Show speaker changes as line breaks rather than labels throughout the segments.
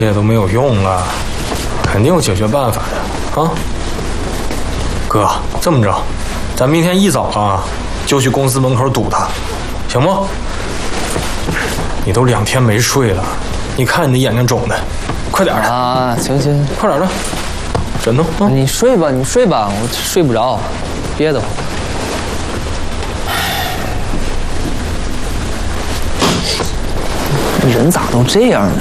也都没有用了，肯定有解决办法的啊！哥，这么着，咱明天一早啊就去公司门口堵他，行不？你都2天没睡了，你看你的眼睛肿的，快点的
啊！行，
快点的，枕头啊！
你睡吧，我睡不着，憋得慌。人咋都这样呢？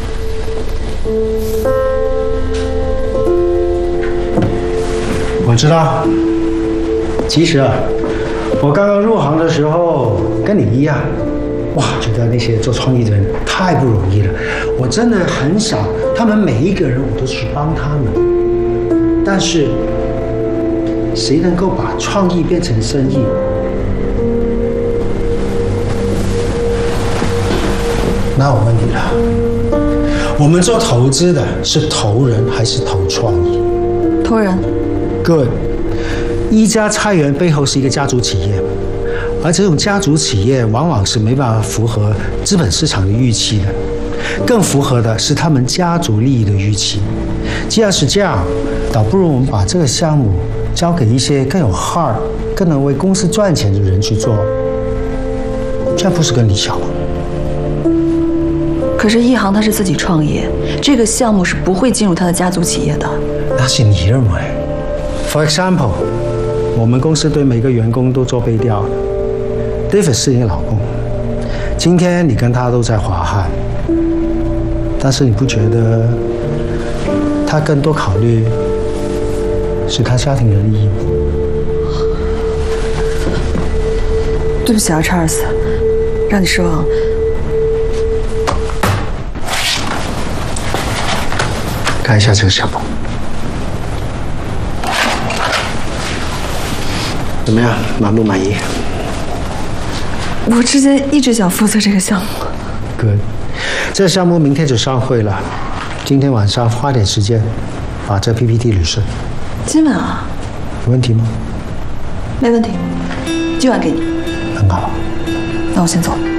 我知道，其实啊，我刚刚入行的时候跟你一样，哇，觉得那些做创意的人太不容易了。我真的很想他们每一个人我都去帮他们，但是谁能够把创意变成生意？那我问你了，我们做投资的是投人还是投创意？
投人。
Good。一家菜园背后是一个家族企业，而这种家族企业往往是没办法符合资本市场的预期的，更符合的是他们家族利益的预期。既然是这样，倒不如我们把这个项目交给一些更有 heart、更能为公司赚钱的人去做，这样不是更理想吗？
可是一航他是自己创业，这个项目是不会进入他的家族企业的。
那是你认为。For example， 我们公司对每个员工都做背调的。David 是你老公，今天你跟他都在华汉，但是你不觉得他更多考虑是他家庭的利益吗？
对不起啊 ，Charles， 让你失望。
看一下这个项目，怎么样？满不满意？
我之前一直想负责这个项目。
Good， 这个项目明天就上会了，今天晚上花点时间把这 PPT 捋顺。
今晚啊？
有问题吗？
没问题，今晚给你。
很好。
那我先走了。